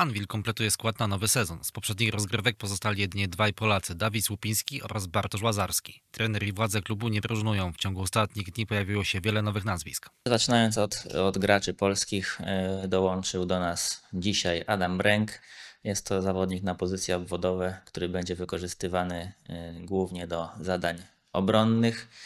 Anwil kompletuje skład na nowy sezon. Z poprzednich rozgrywek pozostali jedynie dwaj Polacy, Dawid Słupiński oraz Bartosz Łazarski. Trener i władze klubu nie próżnują. W ciągu ostatnich dni pojawiło się wiele nowych nazwisk. Zaczynając od graczy polskich, dołączył do nas dzisiaj Adam Bręk. Jest to zawodnik na pozycje obwodowe, który będzie wykorzystywany głównie do zadań obronnych.